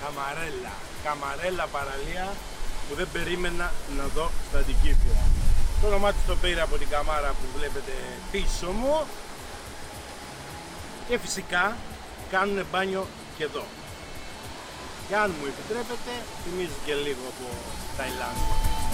Καμαρέλα. Καμαρέλα παραλία που δεν περίμενα να δω στα Αντικήφια. Το όνομά της το πήρε από την καμάρα που βλέπετε πίσω μου. Και φυσικά κάνουν μπάνιο και εδώ. Και αν μου επιτρέπετε, θυμίζει και λίγο από Ταϊλάνδη.